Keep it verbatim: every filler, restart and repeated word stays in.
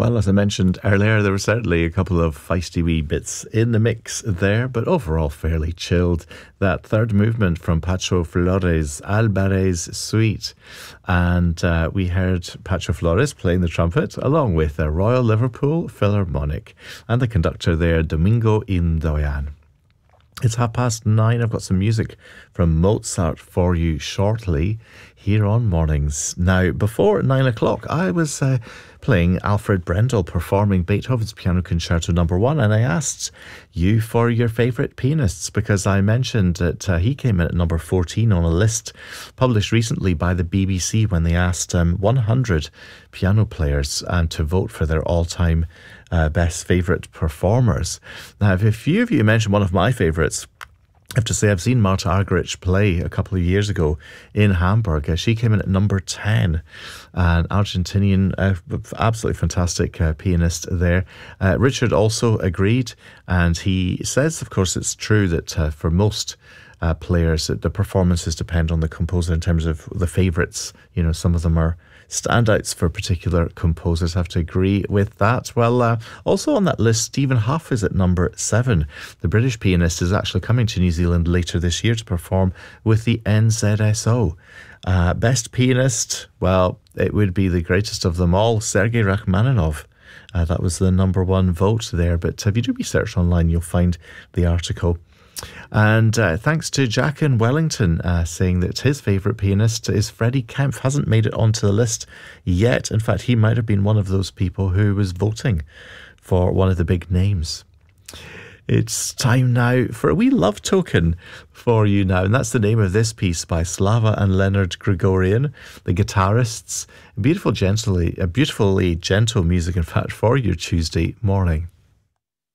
Well, as I mentioned earlier, there were certainly a couple of feisty wee bits in the mix there, but overall fairly chilled. That third movement from Pacho Flores, Albares Suite. And uh, we heard Pacho Flores playing the trumpet along with the Royal Liverpool Philharmonic and the conductor there, Domingo Indoyan. It's half past nine. I've got some music from Mozart for you shortly here on Mornings. Now, before nine o'clock, I was uh, playing Alfred Brendel performing Beethoven's Piano Concerto number one, and I asked you for your favourite pianists because I mentioned that uh, he came in at number fourteen on a list published recently by the B B C when they asked um, one hundred piano players and to vote for their all-time uh, best favourite performers. Now, if a few of you mentioned one of my favourites, I have to say I've seen Marta Argerich play a couple of years ago in Hamburg. Uh, she came in at number ten, an Argentinian, uh, absolutely fantastic uh, pianist there. Uh, Richard also agreed, and he says, of course, it's true that uh, for most uh, players, that the performances depend on the composer in terms of the favourites. You know, some of them are standouts for particular composers. I have to agree with that. Well, uh, also on that list, Stephen Hough is at number seven. The British pianist is actually coming to New Zealand later this year to perform with the N Z S O. Uh, best pianist, well, it would be the greatest of them all, Sergei Rachmaninoff. Uh, that was the number one vote there. But if you do research online, you'll find the article. And uh, thanks to Jack in Wellington uh, saying that his favourite pianist is Freddie Kempf. Hasn't made it onto the list yet. In fact, he might have been one of those people who was voting for one of the big names. It's time now for a wee love token for you now, and that's the name of this piece by Slava and Leonard Gregorian, the guitarists. Beautiful, gently, a beautifully gentle music, in fact, for your Tuesday morning.